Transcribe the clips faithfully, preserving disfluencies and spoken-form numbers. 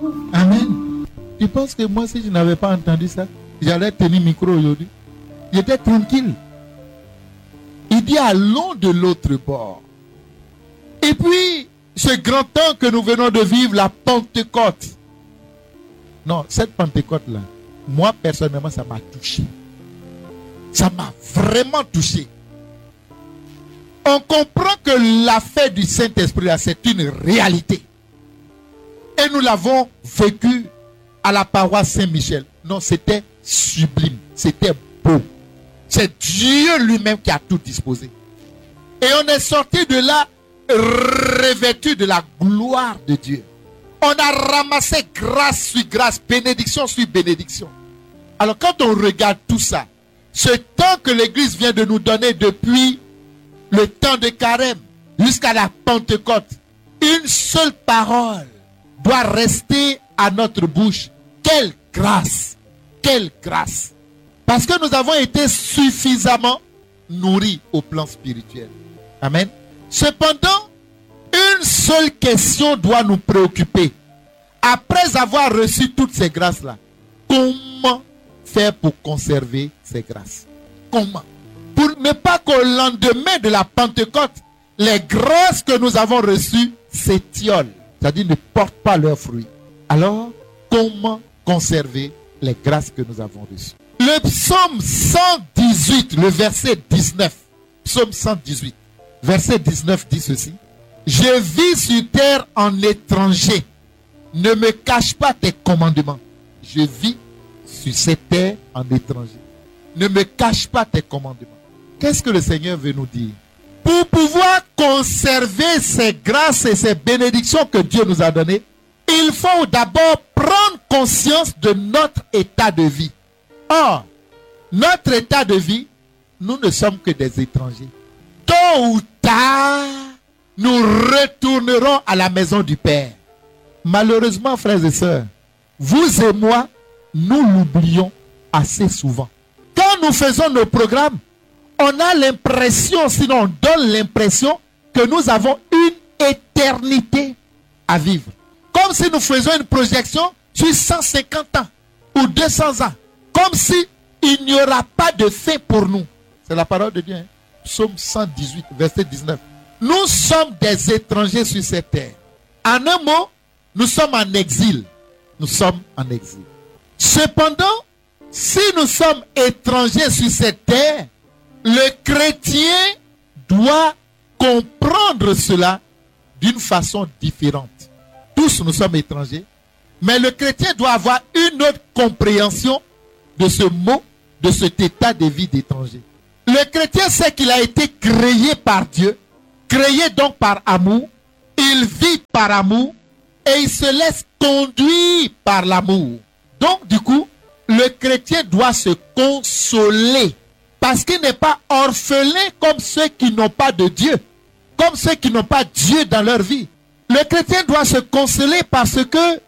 Amen. Tu penses que moi, si je n'avais pas entendu ça, j'allais tenir le micro aujourd'hui? J'étais tranquille. Il dit allons de l'autre bord. Et puis, ce grand temps que nous venons de vivre, la Pentecôte. Non, cette Pentecôte-là, moi personnellement, ça m'a touché. Ça m'a vraiment touché. On comprend que l'affaire du Saint-Esprit, là, c'est une réalité. Et nous l'avons vécu à la paroisse Saint-Michel. Non, c'était sublime. C'était beau. C'est Dieu lui-même qui a tout disposé. Et on est sorti de là revêtu de la gloire de Dieu. On a ramassé grâce sur grâce, bénédiction sur bénédiction. Alors quand on regarde tout ça, ce temps que l'Église vient de nous donner depuis le temps de Carême jusqu'à la Pentecôte, une seule parole doit rester à notre bouche. Quelle grâce! Quelle grâce! Parce que nous avons été suffisamment nourris au plan spirituel. Amen. Cependant, une seule question doit nous préoccuper. Après avoir reçu toutes ces grâces-là, comment faire pour conserver ces grâces? Comment? Pour ne pas qu'au lendemain de la Pentecôte, les grâces que nous avons reçues s'étiolent, c'est-à-dire ne portent pas leurs fruits. Alors, comment conserver les grâces que nous avons reçues? Le psaume cent dix-huit, le verset dix-neuf, psaume cent dix-huit, verset dix-neuf dit ceci: je vis sur terre en étranger, ne me cache pas tes commandements. Je vis sur cette terre en étranger, ne me cache pas tes commandements. Qu'est-ce que le Seigneur veut nous dire? Pour pouvoir conserver ces grâces et ces bénédictions que Dieu nous a données, il faut d'abord prendre conscience de notre état de vie. Or, notre état de vie, nous ne sommes que des étrangers. Tôt ou tard, nous retournerons à la maison du Père. Malheureusement, frères et sœurs, vous et moi, nous l'oublions assez souvent. Quand nous faisons nos programmes, on a l'impression, sinon on donne l'impression que nous avons une éternité à vivre. Comme si nous faisions une projection sur cent cinquante ans ou deux cents ans. Comme si il n'y aura pas de fin pour nous. C'est la parole de Dieu. Hein? Psaume cent dix-huit, verset dix-neuf. Nous sommes des étrangers sur cette terre. En un mot, nous sommes en exil. Nous sommes en exil. Cependant, si nous sommes étrangers sur cette terre, le chrétien doit comprendre cela d'une façon différente. Tous nous sommes étrangers, mais le chrétien doit avoir une autre compréhension de ce mot, de cet état de vie d'étranger. Le chrétien sait qu'il a été créé par Dieu, créé donc par amour, il vit par amour et il se laisse conduire par l'amour. Donc du coup, le chrétien doit se consoler parce qu'il n'est pas orphelin comme ceux qui n'ont pas de Dieu, comme ceux qui n'ont pas Dieu dans leur vie. Le chrétien doit se consoler parce que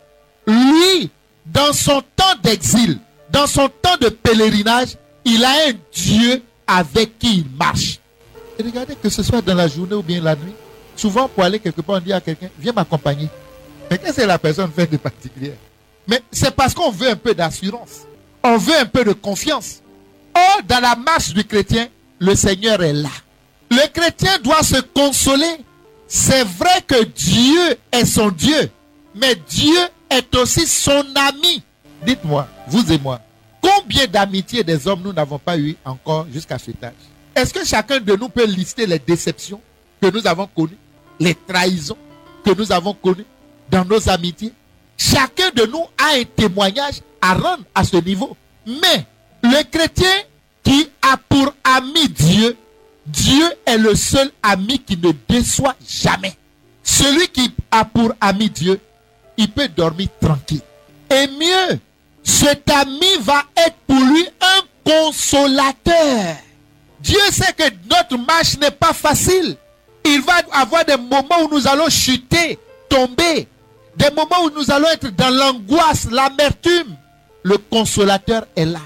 lui, dans son temps d'exil, dans son temps de pèlerinage, il a un Dieu avec qui il marche. Et regardez, que ce soit dans la journée ou bien la nuit, souvent pour aller quelque part, on dit à quelqu'un, viens m'accompagner. Mais qu'est-ce que la personne fait de particulier? Mais c'est parce qu'on veut un peu d'assurance. On veut un peu de confiance. Or, dans la marche du chrétien, le Seigneur est là. Le chrétien doit se consoler. C'est vrai que Dieu est son Dieu, mais Dieu est aussi son ami. Dites-moi, vous et moi, combien d'amitiés des hommes nous n'avons pas eu encore jusqu'à cet âge? Est-ce que chacun de nous peut lister les déceptions que nous avons connues, les trahisons que nous avons connues dans nos amitiés? Chacun de nous a un témoignage à rendre à ce niveau. Mais le chrétien qui a pour ami Dieu, Dieu est le seul ami qui ne déçoit jamais. Celui qui a pour ami Dieu, il peut dormir tranquille. Et mieux, cet ami va être pour lui un consolateur. Dieu sait que notre marche n'est pas facile. Il va avoir des moments où nous allons chuter, tomber. Des moments où nous allons être dans l'angoisse, l'amertume. Le consolateur est là.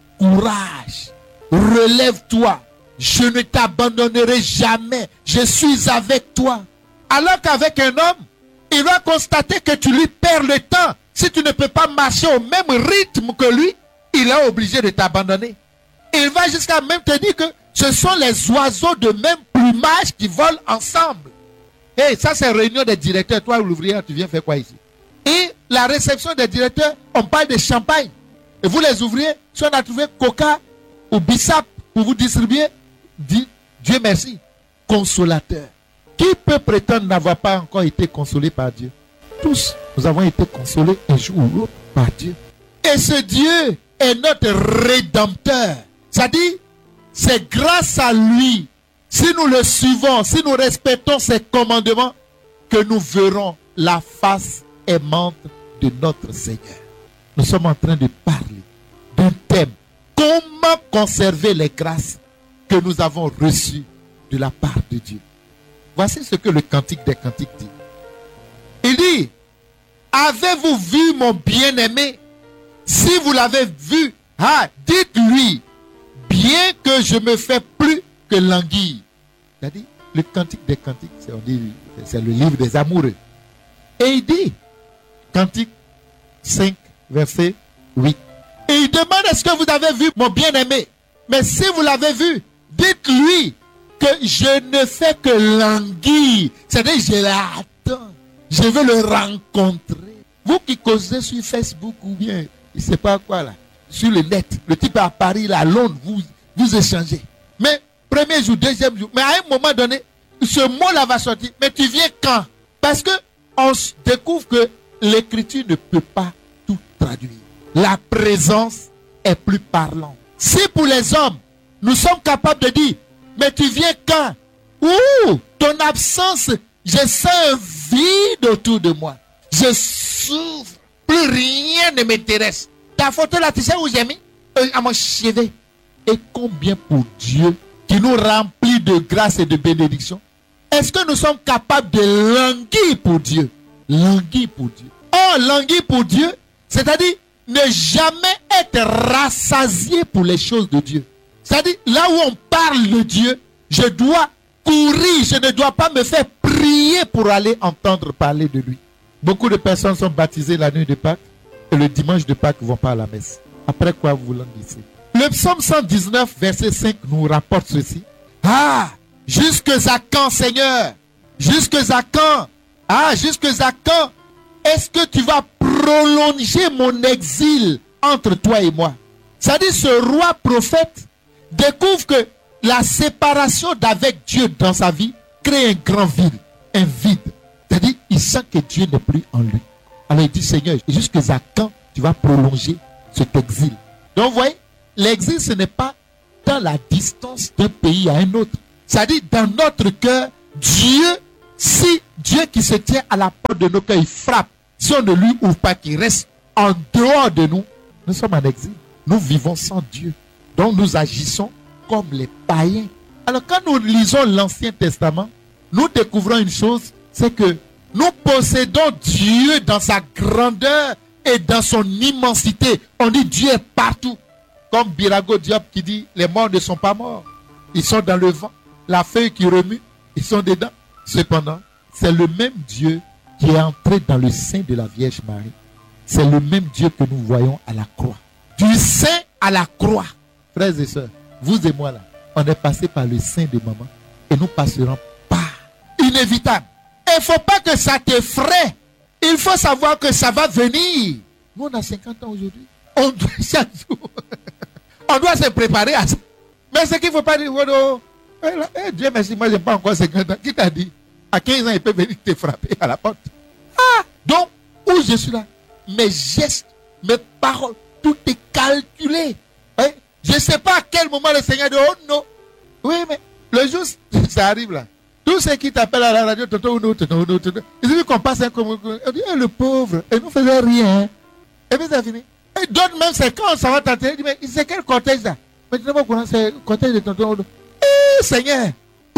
Courage, relève-toi. Je ne t'abandonnerai jamais. Je suis avec toi. Alors qu'avec un homme, il va constater que tu lui perds le temps. Si tu ne peux pas marcher au même rythme que lui, il est obligé de t'abandonner. Il va jusqu'à même te dire que ce sont les oiseaux de même plumage qui volent ensemble. Et hey, ça, c'est réunion des directeurs. Toi, l'ouvrier, tu viens faire quoi ici? Et la réception des directeurs, on parle de champagne. Et vous, les ouvriers, si on a trouvé Coca ou Bissap pour vous distribuer, dis Dieu merci. Consolateur. Qui peut prétendre n'avoir pas encore été consolé par Dieu? Tous, nous avons été consolés un jour ou l'autre par Dieu. Et ce Dieu est notre rédempteur. C'est-à-dire, c'est grâce à lui, si nous le suivons, si nous respectons ses commandements, que nous verrons la face aimante de notre Seigneur. Nous sommes en train de parler d'un thème. Comment conserver les grâces que nous avons reçues de la part de Dieu? Voici ce que le Cantique des Cantiques dit. Il dit, avez-vous vu mon bien-aimé? Si vous l'avez vu, ah, dites-lui, bien que je me fais plus que l'anguille. C'est-à-dire, le Cantique des Cantiques, c'est, on dit, c'est le livre des amoureux. Et il dit, Cantique cinq, verset huit. Et il demande, est-ce que vous avez vu mon bien-aimé? Mais si vous l'avez vu, dites-lui que je ne fais que languir. C'est-à-dire, je l'attends. Je veux le rencontrer. Vous qui causez sur Facebook ou bien, je ne sais pas quoi là, sur le net, le type à Paris, là, à Londres, vous, vous échangez. Mais, premier jour, deuxième jour, mais à un moment donné, ce mot-là va sortir. Mais tu viens quand? Parce que on découvre que l'écriture ne peut pas tout traduire. La présence est plus parlante. Si pour les hommes, nous sommes capables de dire, mais tu viens quand? Ouh, ton absence, je sens un vide autour de moi. Je souffre. Plus rien ne m'intéresse. Ta photo là, tu sais où j'ai mis? Euh, à mon chevet. Et combien pour Dieu qui nous remplit de grâce et de bénédiction? Est-ce que nous sommes capables de languir pour Dieu? Languir pour Dieu. Oh, languir pour Dieu, c'est-à-dire ne jamais être rassasié pour les choses de Dieu. C'est-à-dire, là où on parle de Dieu, je dois courir, je ne dois pas me faire prier pour aller entendre parler de lui. Beaucoup de personnes sont baptisées la nuit de Pâques et le dimanche de Pâques ne vont pas à la messe. Après quoi vous languissez? Le psaume cent dix-neuf, verset cinq nous rapporte ceci. Ah, jusque à quand, Seigneur? Jusque à quand? Ah, jusque à quand est-ce que tu vas prolonger mon exil entre toi et moi? C'est-à-dire, ce roi prophète découvre que la séparation d'avec Dieu dans sa vie crée un grand vide, un vide. C'est-à-dire, il sent que Dieu n'est plus en lui. Alors il dit, Seigneur, jusque à quand tu vas prolonger cet exil? Donc, vous voyez, l'exil, ce n'est pas dans la distance d'un pays à un autre. C'est-à-dire, dans notre cœur, Dieu, si Dieu qui se tient à la porte de nos cœurs, il frappe, si on ne lui ouvre pas, qu'il reste en dehors de nous, nous sommes en exil. Nous vivons sans Dieu. Donc, nous agissons comme les païens. Alors, quand nous lisons l'Ancien Testament, nous découvrons une chose, c'est que nous possédons Dieu dans sa grandeur et dans son immensité. On dit Dieu est partout. Comme Birago Diop qui dit, les morts ne sont pas morts. Ils sont dans le vent. La feuille qui remue, ils sont dedans. Cependant, c'est le même Dieu qui est entré dans le sein de la Vierge Marie. C'est le même Dieu que nous voyons à la croix. Du sein à la croix. Frères et sœurs, vous et moi là, on est passé par le sein de maman et nous passerons par. Inévitable. Il ne faut pas que ça t'effraie. Il faut savoir que ça va venir. Nous, on a cinquante ans aujourd'hui. On doit chaque jour. On doit se préparer à ça. Mais ce qu'il ne faut pas dire, oh, eh, Dieu merci, moi je n'ai pas encore cinquante ans. Qui t'a dit? À quinze ans, il peut venir te frapper à la porte. Ah, donc, où je suis là, mes gestes, mes paroles, tout est calculé. Hein? Je ne sais pas à quel moment le Seigneur dit, oh non. Oui, mais le jour, ça arrive là. Tous ceux qui t'appellent à la radio, tonton, tonton, tonton, tonton, ils disent qu'on passe un comme. On dit, eh, le pauvre, et nous faisons rien. Et puis ça finit. Et d'autres même, c'est quand ça va tenter, ils disent, mais c'est quel cortège là? Mais tu n'as pas courant, c'est le cortège de tonton. Eh, Seigneur.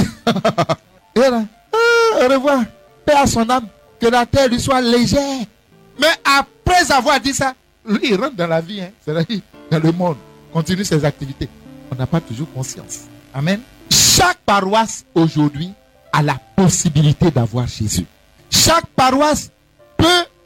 Et là, ah, au revoir. Paix à son âme, que la terre lui soit légère. Mais après avoir dit ça, lui, il rentre dans la vie, hein, c'est-à-dire dans le monde, continue ses activités. On n'a pas toujours conscience. Amen. Chaque paroisse aujourd'hui a la possibilité d'avoir Jésus. Chaque paroisse peut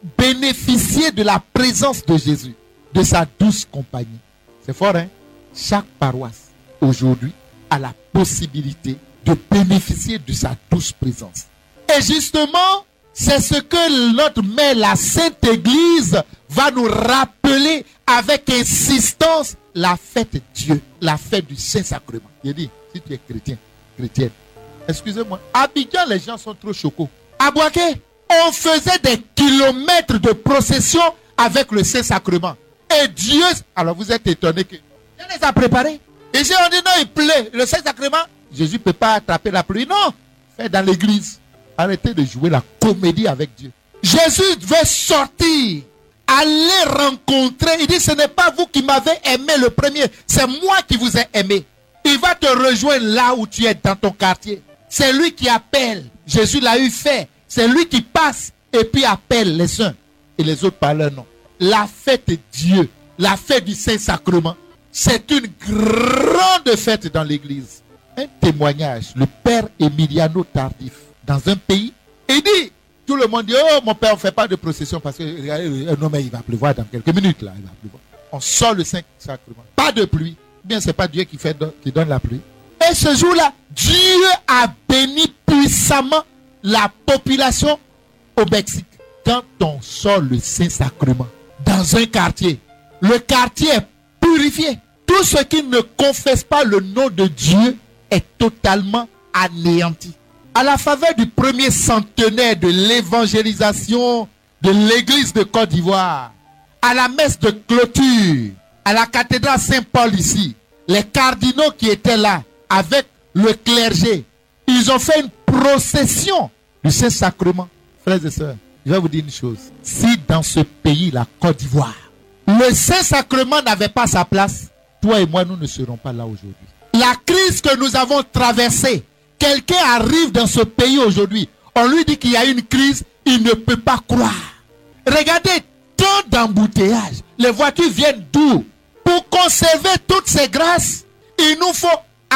bénéficier de la présence de Jésus, de sa douce compagnie. C'est fort, hein? Chaque paroisse, aujourd'hui, a la possibilité de bénéficier de sa douce présence. Et justement, c'est ce que notre mère, la Sainte Église, va nous rappeler avec insistance, la fête de Dieu, la fête du Saint-Sacrement. Il dit, si tu es chrétien, chrétienne, excusez-moi, à Abidjan, les gens sont trop choqués. À Boaké, on faisait des kilomètres de procession avec le Saint-Sacrement. Et Dieu, alors vous êtes étonnés que Dieu les a préparés. Et si on dit non, il pleut, le Saint-Sacrement, Jésus ne peut pas attraper la pluie. Non, faites dans l'église. Arrêtez de jouer la comédie avec Dieu. Jésus veut sortir, aller rencontrer. Il dit, ce n'est pas vous qui m'avez aimé le premier, c'est moi qui vous ai aimé. Il va te rejoindre là où tu es dans ton quartier. C'est lui qui appelle. Jésus l'a eu fait. C'est lui qui passe et puis appelle les uns et les autres par leur nom. La fête de Dieu, la fête du Saint-Sacrement, c'est une grande fête dans l'église. Un témoignage, le père Emiliano Tardif, dans un pays, il dit, tout le monde dit, oh mon père, on ne fait pas de procession parce que euh, non, mais il va pleuvoir dans quelques minutes là, il va pleuvoir. On sort le Saint-Sacrement. Pas de pluie. Bien, ce n'est pas Dieu qui, fait, qui donne la pluie. Et ce jour-là, Dieu a béni puissamment la population au Mexique. Quand on sort le Saint-Sacrement dans un quartier, le quartier est purifié. Tout ce qui ne confesse pas le nom de Dieu est totalement anéanti. À la faveur du premier centenaire de l'évangélisation de l'église de Côte d'Ivoire, à la messe de clôture, à la cathédrale Saint-Paul ici, les cardinaux qui étaient là avec le clergé, ils ont fait une procession du Saint-Sacrement. Frères et sœurs, je vais vous dire une chose. Si dans ce pays, la Côte d'Ivoire, le Saint-Sacrement n'avait pas sa place, toi et moi, nous ne serons pas là aujourd'hui. La crise que nous avons traversée, quelqu'un arrive dans ce pays aujourd'hui, on lui dit qu'il y a une crise, il ne peut pas croire. Regardez, tant d'embouteillages, les voitures viennent d'où? Pour conserver toutes ces grâces, il nous faut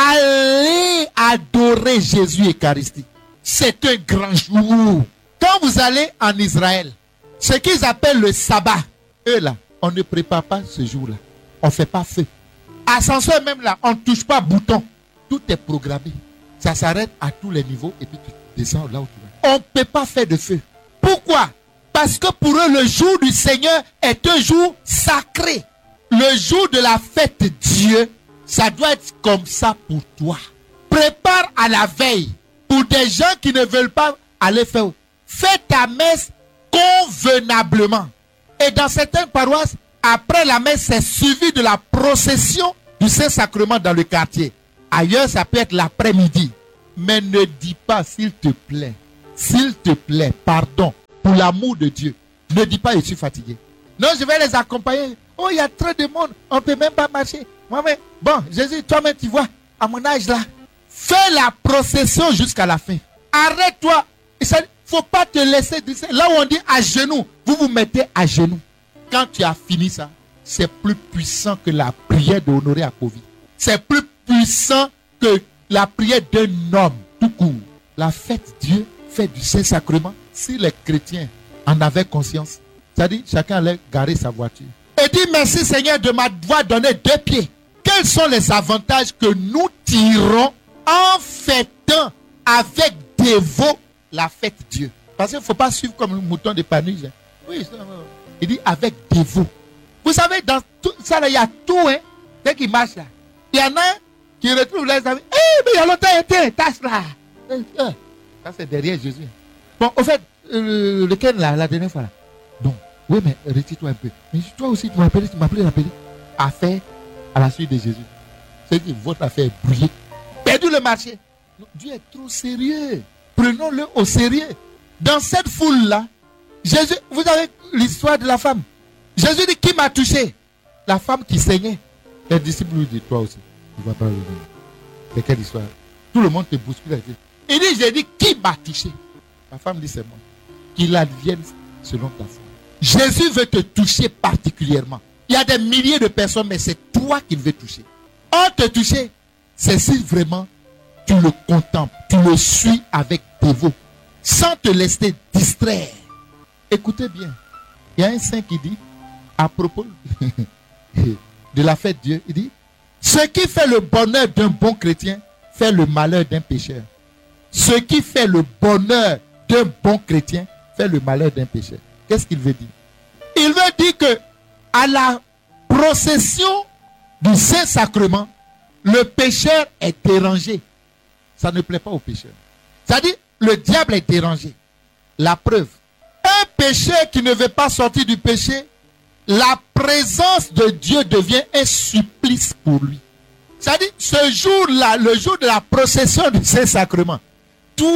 aller adorer Jésus Eucharistique. C'est un grand jour. Quand vous allez en Israël, ce qu'ils appellent le sabbat, eux là, on ne prépare pas ce jour-là. On ne fait pas feu. Ascenseur même là, on ne touche pas bouton. Tout est programmé. Ça s'arrête à tous les niveaux et puis tu descends là où tu vas. On ne peut pas faire de feu. Pourquoi? Parce que pour eux, le jour du Seigneur est un jour sacré. Le jour de la fête de Dieu, ça doit être comme ça pour toi. Prépare à la veille. Pour des gens qui ne veulent pas aller faire. Fais ta messe convenablement. Et dans certaines paroisses, après la messe, c'est suivi de la procession du Saint-Sacrement dans le quartier. Ailleurs, ça peut être l'après-midi. Mais ne dis pas, s'il te plaît, s'il te plaît, pardon, pour l'amour de Dieu, ne dis pas, je suis fatigué. Non, je vais les accompagner. Oh, il y a trop de monde, on ne peut même pas marcher. Moi-même, bon, Jésus, toi-même, tu vois, à mon âge là, fais la procession jusqu'à la fin. Arrête-toi. Il ne faut pas te laisser dire. Là où on dit à genoux, vous vous mettez à genoux. Quand tu as fini ça, c'est plus puissant que la prière de Honoré Akovi. C'est plus puissant que la prière d'un homme, tout court. La fête Dieu, fête du Saint-Sacrement, si les chrétiens en avaient conscience, c'est-à-dire chacun allait garer sa voiture. Et dit merci Seigneur de m'avoir donné deux pieds. Quels sont les avantages que nous tirons en fêtant avec dévot la fête Dieu? Parce qu'il ne faut pas suivre comme un mouton de Panurge. Oui, il dit avec dévot. Vous savez, dans tout ça, il y a tout, hein. Dès qu'il marche là, il y en a qui retrouvent les amis. Eh, mais il y a longtemps été, tâche là. Ça, c'est derrière Jésus. Bon, au fait, euh, lequel là, la dernière fois là? Non. Oui, mais retire-toi un peu. Mais toi aussi, tu m'appelles, tu m'appelles, appelé. Affaire à la suite de Jésus. C'est que votre affaire est brouillée. Perdu le marché. Non, Dieu est trop sérieux. Prenons-le au sérieux. Dans cette foule-là, Jésus, vous avez l'histoire de la femme. Jésus dit, qui m'a touché? La femme qui saignait. Les disciples lui disent, toi aussi. Tu ne vas pas le dire. C'est quelle histoire? Tout le monde te bouscule. Il dit, j'ai dit, qui m'a touché? La femme dit, c'est moi. Qu'il advienne selon ta foi. Jésus veut te toucher particulièrement. Il y a des milliers de personnes, mais c'est toi qu'il veut toucher. On te toucher, c'est si vraiment tu le contemples, tu le suis avec dévot, sans te laisser distraire. Écoutez bien, Il y a un saint qui dit, à propos de la fête de Dieu, il dit, ce qui fait le bonheur d'un bon chrétien fait le malheur d'un pécheur. Ce qui fait le bonheur d'un bon chrétien fait le malheur d'un pécheur. Qu'est-ce qu'il veut dire? Il veut dire que à la procession du Saint-Sacrement, le pécheur est dérangé. Ça ne plaît pas au pécheur. C'est-à-dire, le diable est dérangé. La preuve. Un pécheur qui ne veut pas sortir du péché, la présence de Dieu devient un supplice pour lui. C'est-à-dire, ce jour-là, le jour de la procession du Saint-Sacrement, toi,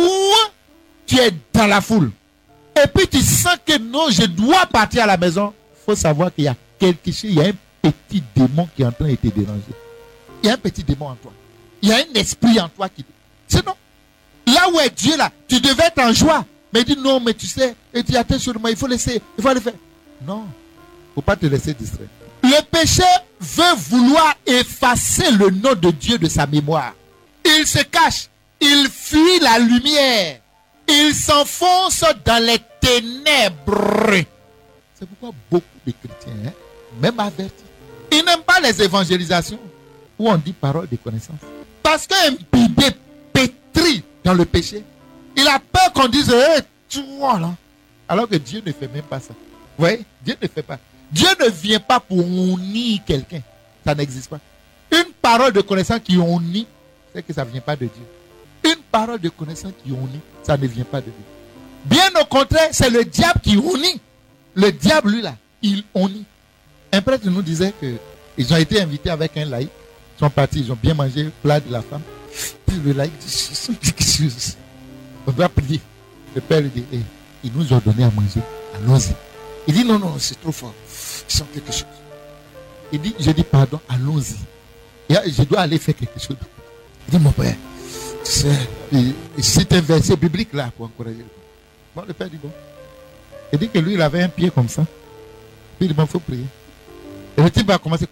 tu es dans la foule. Et puis tu sens que non, je dois partir à la maison. Il faut savoir qu'il y a quelque chose, il y a un petit démon qui est en train de te déranger. Il y a un petit démon en toi. Il y a un esprit en toi qui... Sinon, là où est Dieu là, tu devais être en joie. Mais il dit non, mais tu sais, et tu attends sur moi, il faut laisser, il faut le faire. Non, il ne faut pas te laisser distraire. Le péché veut vouloir effacer le nom de Dieu de sa mémoire. Il se cache, il fuit la lumière, il s'enfonce dans les ténèbres. C'est pourquoi beaucoup de chrétiens, hein, même avertis, ils n'aiment pas les évangélisations où on dit parole de connaissance. Parce qu'un bébé pétri dans le péché, il a peur qu'on dise, hey, tu vois là. Alors que Dieu ne fait même pas ça. Vous voyez, Dieu ne fait pas. Dieu ne vient pas pour unir quelqu'un. Ça n'existe pas. Une parole de connaissance qui unit, c'est que ça ne vient pas de Dieu. Une parole de connaissance qui unit, ça ne vient pas de Dieu. Bien au contraire, c'est le diable qui unit. Le diable, lui là, il unit. Un prêtre nous disait qu'ils ont été invités avec un laïc. Ils sont partis, ils ont bien mangé le plat de la femme. Puis le laïc dit, on doit prier. Le père lui dit, hey, ils nous ont donné à manger. Allons-y. Il dit, non, non, c'est trop fort. Ils sont quelque chose. Il dit, je dis, pardon, allons-y. Je dois aller faire quelque chose. Il dit, mon père, tu sais, c'est un verset biblique là pour encourager. Bon, le père dit, bon. Il dit que lui, il avait un pied comme ça. Puis il dit, bon, il faut prier. Et le type va commencer.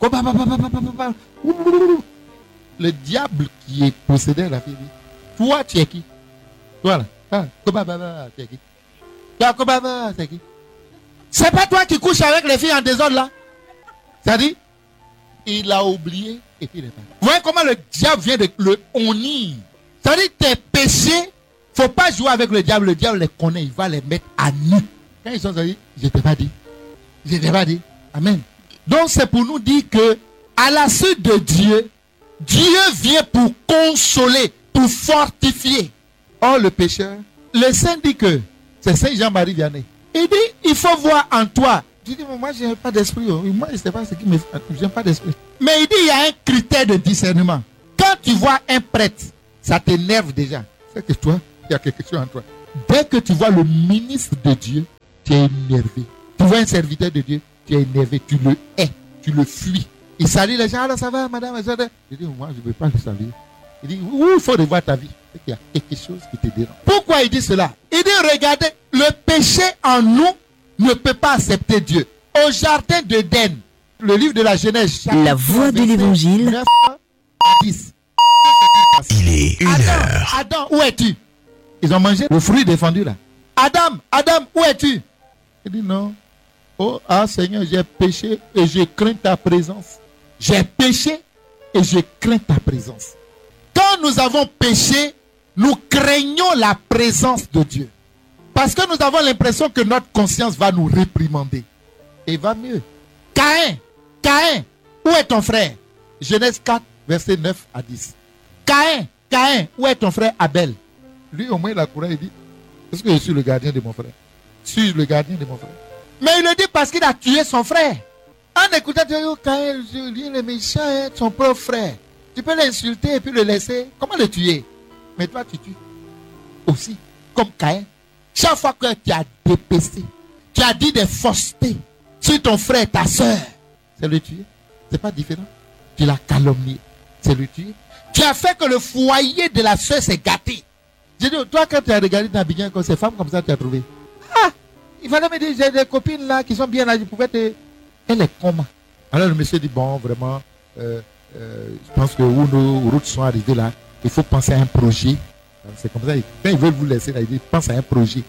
Le diable qui est possédé, la fille dit, toi, tu es qui? Toi là. Ah, tu es qui? Toi, tu es qui? C'est pas toi qui couches avec les filles en désordre là. C'est-à-dire, il a oublié et puis il est parti. Vous voyez comment le diable vient de le unir. C'est-à-dire, tes péchés, il ne faut pas jouer avec le diable. Le diable les connaît, il va les mettre à nu. Quand ils sont dit, je ne t'ai pas dit. Je ne t'ai pas dit. Amen. Donc c'est pour nous dire que à la suite de Dieu, Dieu vient pour consoler, pour fortifier. Or le pécheur, le saint dit que, c'est Saint Jean-Marie Vianney. Il dit, il faut voir en toi. Je dis, moi, je n'ai pas d'esprit. Moi, je ne sais pas ce qui me fait. Je n'ai pas d'esprit. Mais il dit, il y a un critère de discernement. Quand tu vois un prêtre, ça t'énerve déjà. C'est que toi, il y a quelque chose en toi. Dès que tu vois le ministre de Dieu, tu es énervé. Tu vois un serviteur de Dieu, tu es énervé. Tu le hais. Tu le fuis. Il salue les gens. Alors, ça va, madame. Je dis, moi, je ne veux pas le saluer. Il dit, où il faut revoir ta vie. C'est qu'il y a quelque chose qui te dérange. Pourquoi il dit cela? Il dit, regardez, le péché en nous ne peut pas accepter Dieu. Au jardin d'Éden, le livre de la Genèse, la voix de l'évangile, neuf à dix. Il est une Adam, heure. Adam, où es-tu? Ils ont mangé le fruit défendu là. Adam, Adam, où es-tu? Il dit non. Oh, ah Seigneur, j'ai péché et je crains ta présence. J'ai péché et je crains ta présence. Quand nous avons péché, nous craignons la présence de Dieu. Parce que nous avons l'impression que notre conscience va nous réprimander. Et va mieux. Caïn, Caïn, où est ton frère? Genèse quatre, versets neuf à dix. Caïn, Caïn, où est ton frère Abel? Lui, au moins, il a courage, il dit, est-ce que je suis le gardien de mon frère? Suis-je le gardien de mon frère? Mais il le dit parce qu'il a tué son frère. En écoutant, tu dis, oh, Caïn, lui, il est méchant, hein, son propre frère. Tu peux l'insulter et puis le laisser. Comment le tuer? Mais toi, tu tues aussi, comme Caïn. Chaque fois que tu as dépecé, tu as dit des faussetés sur ton frère, ta soeur, c'est le tuer. C'est pas différent. Tu l'as calomnié, c'est le tuer. Tu as fait que le foyer de la soeur s'est gâté. J'ai dit, toi, quand tu as regardé ta bien comme ces femmes comme ça, tu as trouvé. Ah, il fallait me dire, j'ai des copines là qui sont bien là, je pouvais te. Elle est comment? Alors le monsieur dit, bon, vraiment, euh, euh, je pense que où nos routes sont arrivées là, il faut penser à un projet. C'est comme ça, quand ils veulent vous laisser là, ils disent, pense à un projet.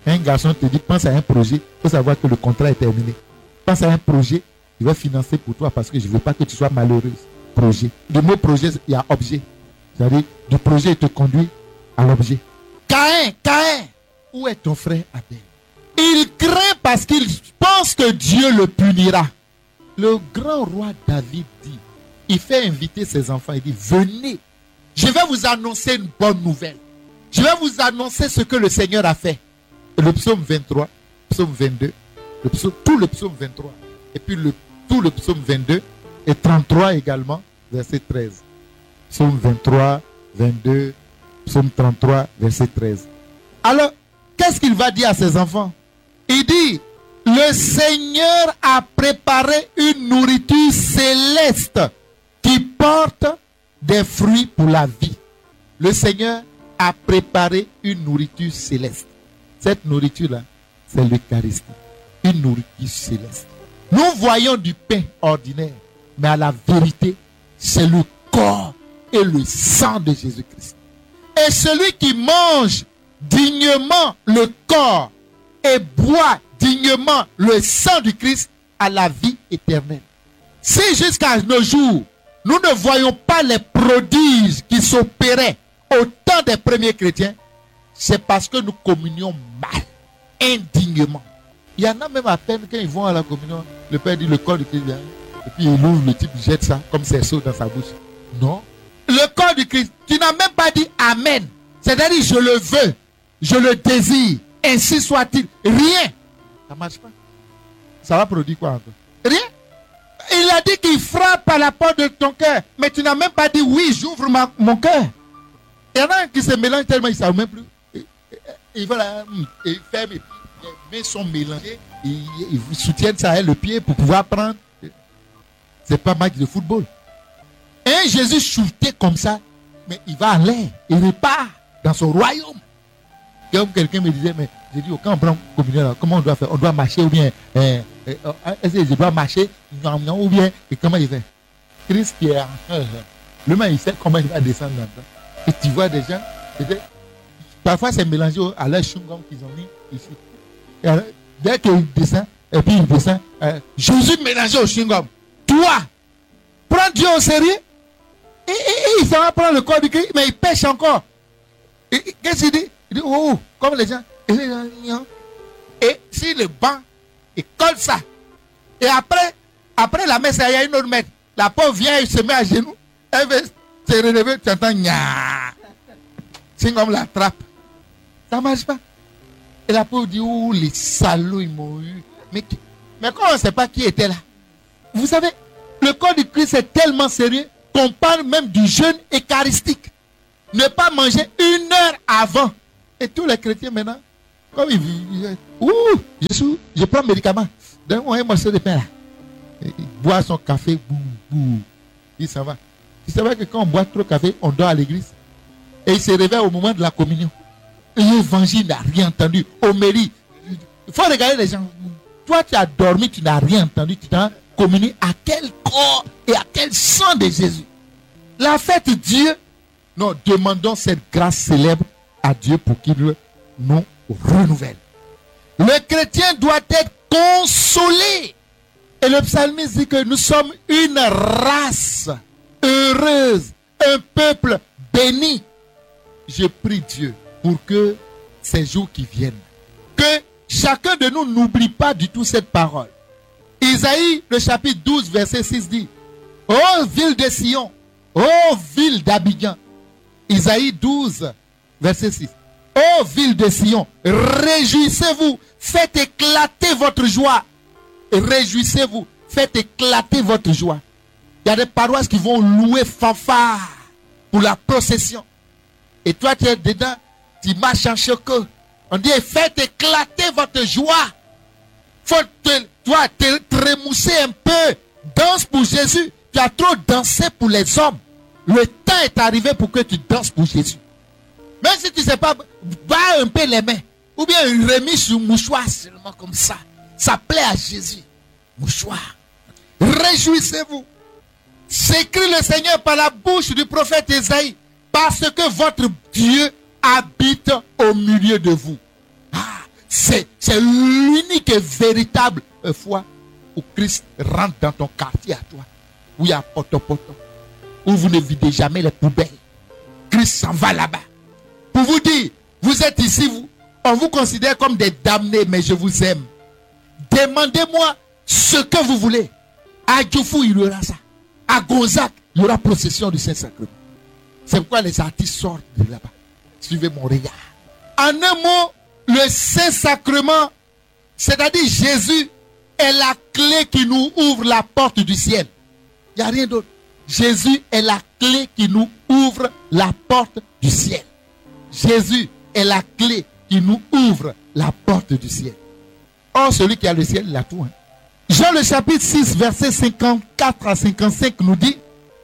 Un garçon te dit, pense à un projet, il faut savoir que le contrat est terminé. Pense à un projet, je vais financer pour toi parce que je ne veux pas que tu sois malheureuse. Projet. Le mot projet, il y a objet. C'est-à-dire, du projet, il te conduit à l'objet. Caïn, Caïn, où est ton frère Abel? Il craint parce qu'il pense que Dieu le punira. Le grand roi David dit, il fait inviter ses enfants, il dit, venez, je vais vous annoncer une bonne nouvelle. Je vais vous annoncer ce que le Seigneur a fait. Le psaume vingt-trois, psaume vingt-deux, le psaume, tout le psaume vingt-trois, et puis le, tout le psaume vingt-deux, et trente-trois également, verset treize. Psaume vingt-trois, vingt-deux, psaume trente-trois, verset treize. Alors, qu'est-ce qu'il va dire à ses enfants? Il dit, le Seigneur a préparé une nourriture céleste qui porte des fruits pour la vie. Le Seigneur a préparé une nourriture céleste. Cette nourriture-là, c'est l'Eucharistie. Une nourriture céleste. Nous voyons du pain ordinaire, mais à la vérité, c'est le corps et le sang de Jésus-Christ. Et celui qui mange dignement le corps et boit dignement le sang du Christ a la vie éternelle. Si jusqu'à nos jours, nous ne voyons pas les prodiges qui s'opéraient au temps des premiers chrétiens, c'est parce que nous communions mal, indignement. Il y en a même à peine quand ils vont à la communion, le Père dit le corps du Christ vient, et puis il ouvre, le type jette ça comme c'est chaud dans sa bouche. Non. Le corps du Christ, tu n'as même pas dit Amen. C'est-à-dire je le veux, je le désire, ainsi soit-il. Rien. Ça ne marche pas. Ça va produire quoi encore? Rien. Il a dit qu'il frappe à la porte de ton cœur, mais tu n'as même pas dit oui, j'ouvre ma, mon cœur. Il y en a un qui se mélange tellement, ils ne savent même plus. Il va là, il ferme, et puis les mains sont mélangées, ils, ils soutiennent ça, le pied pour pouvoir prendre. C'est pas match de football. Et Jésus shooté comme ça, mais il va en l'air, il repart dans son royaume. Comme quelqu'un me disait, mais j'ai dit, quand on prend communion, comment on doit faire? On doit marcher ou bien, euh, euh, est-ce que je dois marcher ou bien, et comment il fait? Christ qui est en le main, il sait comment il va descendre là-dedans. Et tu vois des gens, parfois c'est mélangé à leur chewing-gum qu'ils ont mis ici. Et alors, dès qu'il descend, et puis il descend, euh, Jésus mélangé au chewing-gum. Toi, prends Dieu au sérieux. Et, et, et il s'en va prendre le corps du Christ, mais il pêche encore. Et, qu'est-ce qu'il dit? Il dit, oh, comme les gens. Et si le banc, il colle ça. Et après, après la messe, il y a une autre messe. La pauvre vient, elle se met à genoux. Elle veut se relever, tu entends, nya. C'est comme la trappe. Ça ne marche pas. Et la pauvre dit, oh, les salauds, ils m'ont eu. Mais, mais comment on ne sait pas qui était là? Vous savez, le corps du Christ est tellement sérieux qu'on parle même du jeûne eucharistique. Ne pas manger une heure avant. Et tous les chrétiens maintenant, comme ils disent, ouh, Jésus, je prends un médicament. Donne-moi un morceau de pain là. Et il boit son café, bouh, bouh. Il s'en va. Tu savais que quand on boit trop de café, on dort à l'église. Et il se réveille au moment de la communion. L'évangile n'a rien entendu. Homélie. Il faut regarder les gens. Toi, tu as dormi, tu n'as rien entendu. Tu t'as communié à quel corps et à quel sang de Jésus. La fête Dieu. Nous demandons cette grâce célèbre à Dieu pour qu'il nous renouvelle. Le chrétien doit être consolé. Et le psalmiste dit que nous sommes une race heureuse, un peuple béni. Je prie Dieu pour que ces jours qui viennent, que chacun de nous n'oublie pas du tout cette parole. Isaïe, le chapitre douze, verset six dit, ô ville de Sion, ô ville d'Abidjan. Isaïe douze, verset six. Ô ville de Sion, réjouissez-vous, faites éclater votre joie. Réjouissez-vous, faites éclater votre joie. Il y a des paroisses qui vont louer fanfare pour la procession. Et toi, tu es dedans, tu marches en choco. On dit, faites éclater votre joie. Faut te, toi, te trémousser un peu. Danse pour Jésus. Tu as trop dansé pour les hommes. Le temps est arrivé pour que tu danses pour Jésus. Même si tu ne sais pas, bats un peu les mains. Ou bien une remise sur mouchoir seulement comme ça. Ça plaît à Jésus. Mouchoir. Réjouissez-vous. S'écrit le Seigneur par la bouche du prophète Isaïe. Parce que votre Dieu habite au milieu de vous. Ah, C'est, c'est l'unique et véritable foi où Christ rentre dans ton quartier à toi, où il y a poto-poto, où vous ne videz jamais les poubelles. Christ s'en va là-bas. Pour vous dire, vous êtes ici, vous, on vous considère comme des damnés, mais je vous aime. Demandez-moi ce que vous voulez. À Djoufou, il y aura ça. À Gonzac, il y aura procession du Saint-Sacrement. C'est pourquoi les artistes sortent de là-bas. Suivez mon regard. En un mot, le Saint-Sacrement, c'est-à-dire Jésus, est la clé qui nous ouvre la porte du ciel. Il n'y a rien d'autre. Jésus est la clé qui nous ouvre la porte du ciel. Jésus est la clé qui nous ouvre la porte du ciel. Or, celui qui a le ciel, il a tout. Hein. Jean le chapitre six, verset cinquante-quatre à cinquante-cinq nous dit,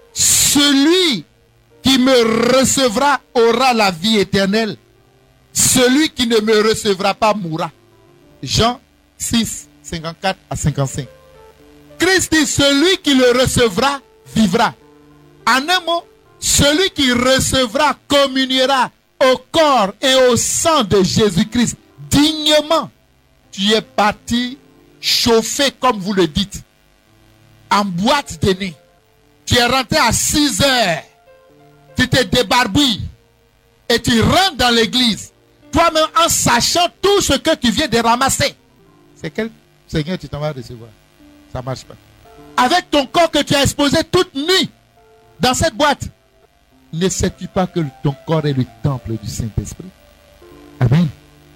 celui qui me recevra aura la vie éternelle. Celui qui ne me recevra pas mourra. Jean six, cinquante-quatre à cinquante-cinq. Christ dit, celui qui le recevra vivra. En un mot, celui qui recevra communiera au corps et au sang de Jésus-Christ dignement. Tu es parti chauffer, comme vous le dites, en boîte de nuit. Tu es rentré à six heures. Tu te débarbouilles et tu rentres dans l'église. Toi-même en sachant tout ce que tu viens de ramasser. C'est quel Seigneur tu t'en vas recevoir? Ça ne marche pas. Avec ton corps que tu as exposé toute nuit dans cette boîte. Ne sais-tu pas que ton corps est le temple du Saint-Esprit? Amen.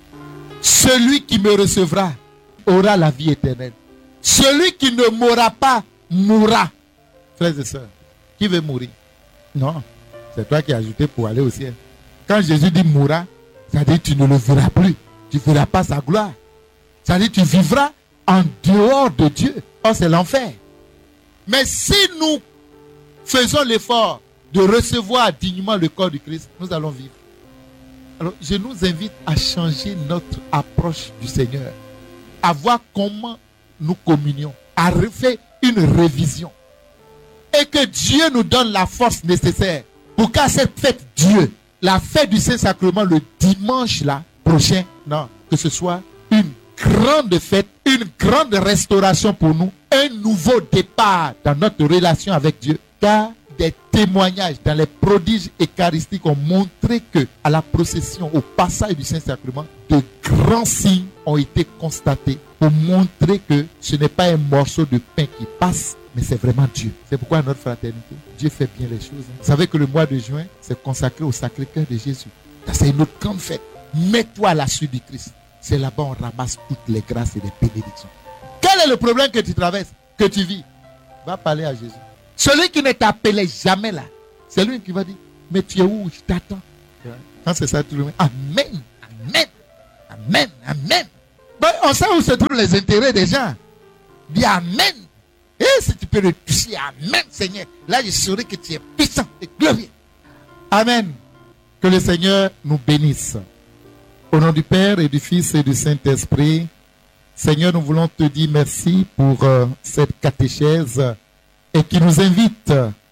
Celui qui me recevra aura la vie éternelle. Celui qui ne mourra pas mourra. Frères et sœurs, qui veut mourir? Non, c'est toi qui as ajouté pour aller au ciel. Quand Jésus dit mourra, ça dit tu ne le verras plus. Tu ne verras pas sa gloire. Ça dit tu vivras en dehors de Dieu. Oh, c'est l'enfer. Mais si nous faisons l'effort de recevoir dignement le corps du Christ, nous allons vivre. Alors, je nous invite à changer notre approche du Seigneur, à voir comment nous communions, à refaire une révision. Et que Dieu nous donne la force nécessaire pour qu'à cette fête Dieu, la fête du Saint-Sacrement le dimanche là, prochain, non, que ce soit une grande fête, une grande restauration pour nous, un nouveau départ dans notre relation avec Dieu. Car des témoignages dans les prodiges eucharistiques ont montré que à la procession, au passage du Saint-Sacrement, de grands signes ont été constatés pour montrer que ce n'est pas un morceau de pain qui passe, mais c'est vraiment Dieu. C'est pourquoi notre fraternité, Dieu fait bien les choses. Vous savez que le mois de juin, c'est consacré au Sacré-Cœur de Jésus. C'est une autre grande fête. Mets-toi à la suite du Christ. C'est là-bas on ramasse toutes les grâces et les bénédictions. Quel est le problème que tu traverses, que tu vis? Va parler à Jésus. Celui qui ne t'appelait jamais là, c'est lui qui va dire, mais tu es où? Je t'attends. Quand c'est ça, tout le monde, Amen, Amen, Amen, Amen. Ben, on sait où se trouvent les intérêts des gens. Dis Amen. Et si tu peux le toucher, Amen, Seigneur. Là, je saurai que tu es puissant et glorieux. Amen. Que le Seigneur nous bénisse. Au nom du Père et du Fils et du Saint-Esprit, Seigneur, nous voulons te dire merci pour euh, cette catéchèse et qui nous invite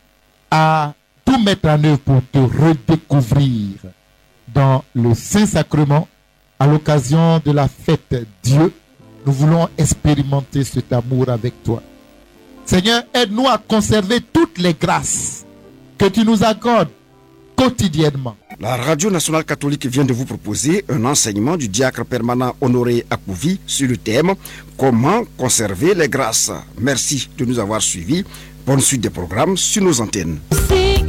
à tout mettre en œuvre pour te redécouvrir dans le Saint-Sacrement à l'occasion de la fête Dieu. Nous voulons expérimenter cet amour avec toi. Seigneur, aide-nous à conserver toutes les grâces que tu nous accordes quotidiennement. La Radio Nationale Catholique vient de vous proposer un enseignement du diacre permanent Honoré Akouvi sur le thème « Comment conserver les grâces ». Merci de nous avoir suivis. Bonne suite des programmes sur nos antennes.